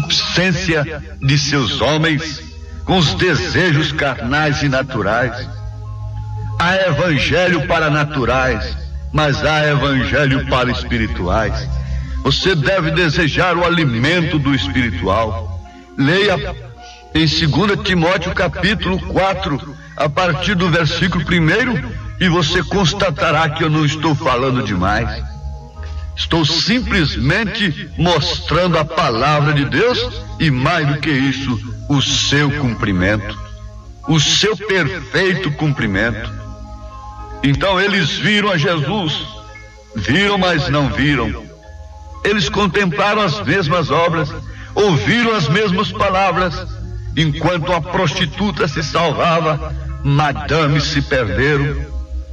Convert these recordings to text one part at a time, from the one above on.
concupiscência de seus homens, com os desejos carnais e naturais. Há evangelho para naturais, mas há evangelho para espirituais. Você deve desejar o alimento do espiritual. Leia em 2 Timóteo capítulo 4, a partir do versículo 1, e você constatará que eu não estou falando demais. Estou simplesmente mostrando a palavra de Deus e, mais do que isso, o seu cumprimento, o seu perfeito cumprimento. Então eles viram a Jesus, viram, mas não viram. Eles contemplaram as mesmas obras, ouviram as mesmas palavras. Enquanto a prostituta se salvava, madames se perderam.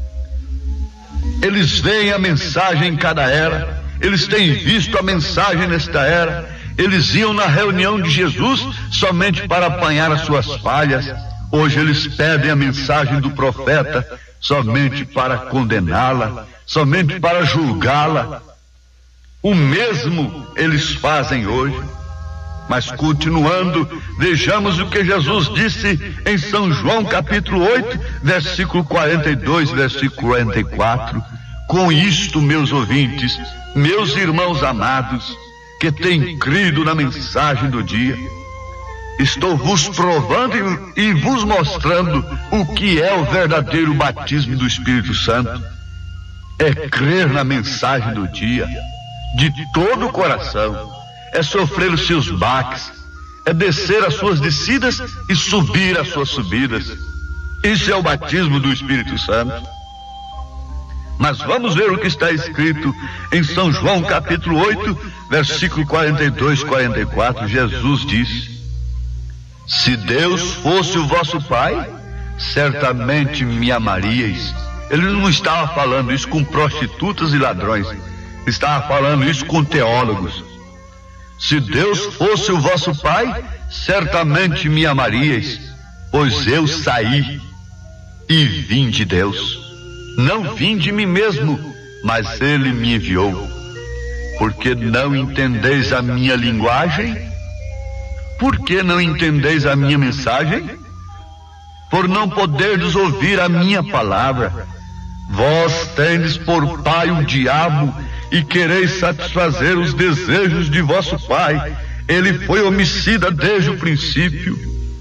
Eles veem a mensagem em cada era, eles têm visto a mensagem nesta era. Eles iam na reunião de Jesus somente para apanhar as suas falhas. Hoje eles pedem a mensagem do profeta somente para condená-la, somente para julgá-la. O mesmo eles fazem hoje. Mas continuando, vejamos o que Jesus disse em São João capítulo 8, versículo 42, versículo 44. Com isto, meus ouvintes, meus irmãos amados, que têm crido na mensagem do dia, estou vos provando e vos mostrando o que é o verdadeiro batismo do Espírito Santo. É crer na mensagem do dia, de todo o coração. É sofrer os seus baques, é descer as suas descidas e subir as suas subidas. Isso é o batismo do Espírito Santo. Mas vamos ver o que está escrito em São João capítulo 8, versículo 42, 44. Jesus disse: se Deus fosse o vosso Pai, certamente me amaríeis. Ele não estava falando isso com prostitutas e ladrões, estava falando isso com teólogos. Se Deus fosse o vosso Pai, certamente me amaríeis, pois eu saí e vim de Deus. Não vim de mim mesmo, mas Ele me enviou. Porque não entendeis a minha linguagem? Por que não entendeis a minha mensagem? Por não poderdes ouvir a minha palavra. Vós tendes por pai o diabo, e quereis satisfazer os desejos de vosso pai. Ele foi homicida desde o princípio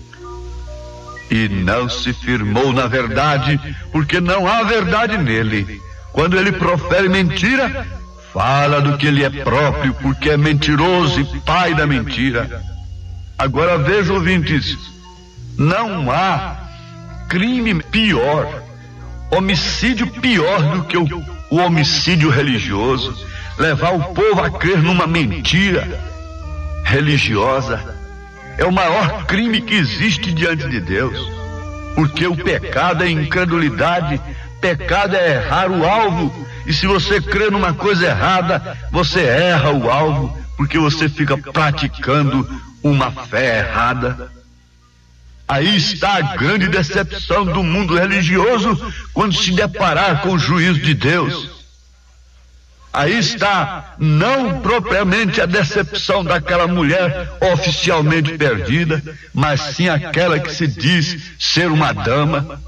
e não se firmou na verdade, porque não há verdade nele. Quando ele profere mentira, fala do que ele é próprio, porque é mentiroso e pai da mentira. Agora veja, ouvintes, não há crime pior, homicídio pior do que o homicídio religioso. Levar o povo a crer numa mentira religiosa é o maior crime que existe diante de Deus, porque o pecado é incredulidade, pecado é errar o alvo, e se você crê numa coisa errada, você erra o alvo, porque você fica praticando uma fé errada. Aí está a grande decepção do mundo religioso quando se deparar com o juízo de Deus. Aí está não propriamente a decepção daquela mulher oficialmente perdida, mas sim aquela que se diz ser uma dama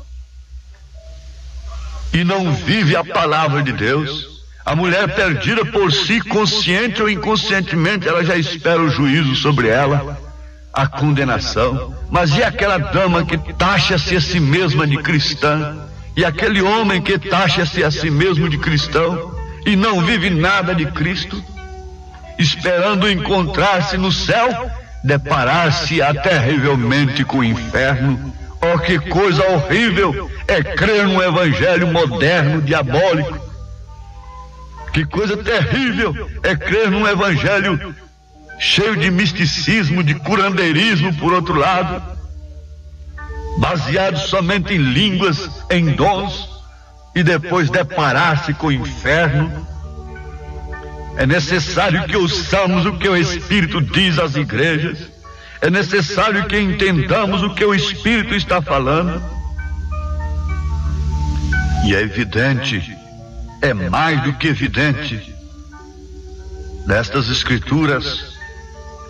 e não vive a palavra de Deus. A mulher perdida por si, consciente ou inconscientemente, ela já espera o juízo sobre ela, a condenação. Mas e aquela dama que taxa-se a si mesma de cristã? E aquele homem que taxa-se a si mesmo de cristão e não vive nada de Cristo, esperando encontrar-se no céu, deparar-se terrivelmente com o inferno? Oh, que coisa horrível é crer num evangelho moderno, diabólico. Que coisa terrível é crer num evangelho cheio de misticismo, de curandeirismo, por outro lado, baseado somente em línguas, em dons, e depois deparar-se com o inferno. É necessário que ouçamos o que o Espírito diz às igrejas. É necessário que entendamos o que o Espírito está falando. E é evidente, é mais do que evidente, nestas Escrituras,